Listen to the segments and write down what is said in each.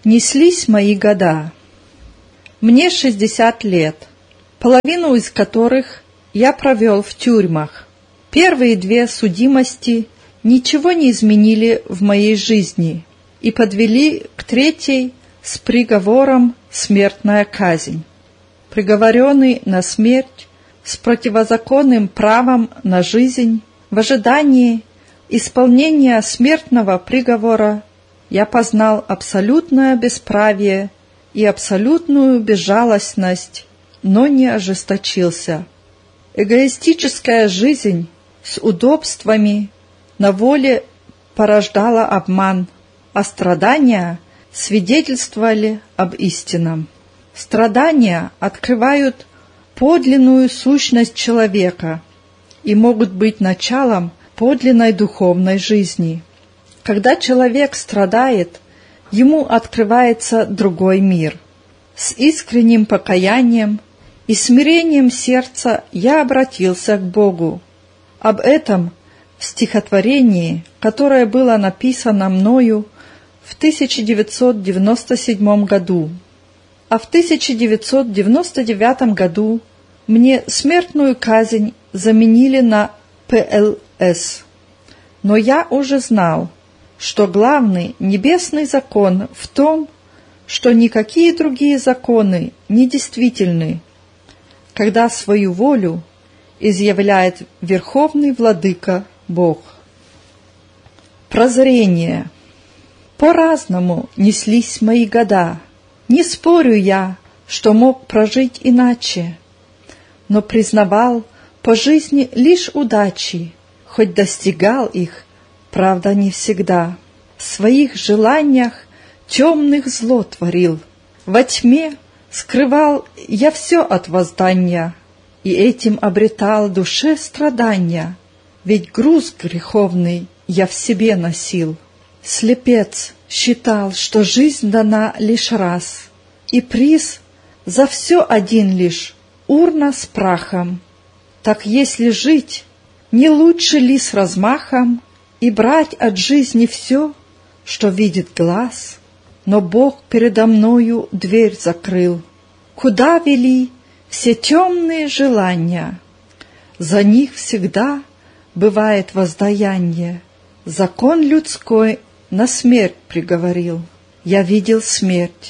Неслись мои года. Мне 60 лет, половину из которых я провел в тюрьмах. Первые 2 судимости ничего не изменили в моей жизни и подвели к 3-й с приговором «смертная казнь». Приговоренный на смерть с противозаконным правом на жизнь, в ожидании исполнения смертного приговора я познал абсолютное бесправие и абсолютную безжалостность, но не ожесточился. Эгоистическая жизнь с удобствами на воле порождала обман, а страдания свидетельствовали об истинном. Страдания открывают подлинную сущность человека и могут быть началом подлинной духовной жизни. Когда человек страдает, ему открывается другой мир. С искренним покаянием и смирением сердца я обратился к Богу. Об этом в стихотворении, которое было написано мною в 1997 году. А в 1999 году мне смертную казнь заменили на ПЛС. Но я уже знал, что главный небесный закон в том, что никакие другие законы не действительны, когда свою волю изъявляет Верховный Владыка Бог. Прозрение. По-разному неслись мои года. Не спорю я, что мог прожить иначе, но признавал по жизни лишь удачи, хоть достигал их, правда, не всегда. В своих желаниях темных зло творил. Во тьме скрывал я все от воздания, и этим обретал душе страдания, ведь груз греховный я в себе носил. Слепец считал, что жизнь дана лишь раз, и приз за все один лишь — урна с прахом. Так если жить, не лучше ли с размахом и брать от жизни все, что видит глаз? Но Бог передо мною дверь закрыл, куда вели все темные желания. За них всегда бывает воздаяние. Закон людской на смерть приговорил. Я видел смерть,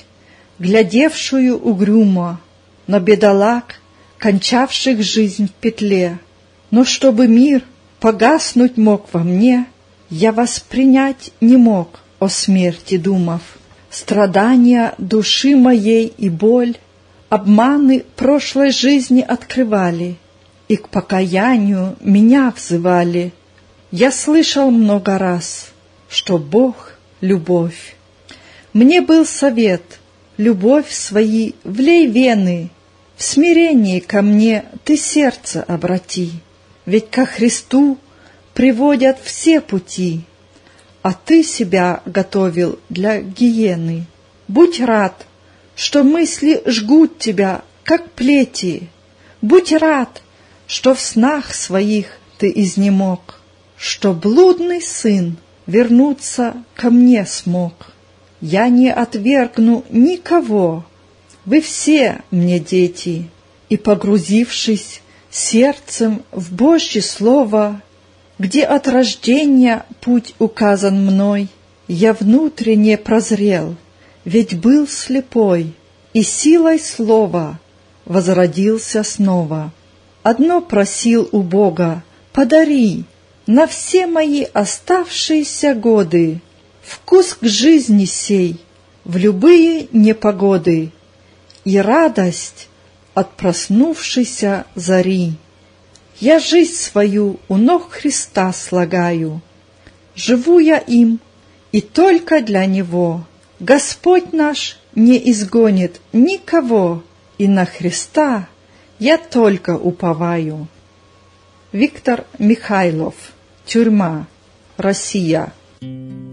глядевшую угрюмо на бедолаг, кончавших жизнь в петле. Но чтобы мир погаснуть мог во мне, я воспринять не мог, о смерти думав. Страдания души моей и боль обманы прошлой жизни открывали и к покаянию меня взывали. Я слышал много раз, что Бог — любовь. Мне был совет: любовь свои влей вены, в смирении ко мне ты сердце обрати, ведь ко Христу приводят все пути, а ты себя готовил для гиены. Будь рад, что мысли жгут тебя, как плети, будь рад, что в снах своих ты изнемог, что блудный сын вернуться ко мне смог. Я не отвергну никого, вы все мне дети, и, погрузившись сердцем в Божье Слово, где от рождения путь указан мной, я внутренне прозрел, ведь был слепой, и силой Слова возродился снова. Одно просил у Бога: подари на все мои оставшиеся годы вкус к жизни сей в любые непогоды и радость от проснувшейся зари. Я жизнь свою у ног Христа слагаю, живу я им и только для Него. Господь наш не изгонит никого, и на Христа я только уповаю. Виктор Михайлов. Тюрьма. Россия.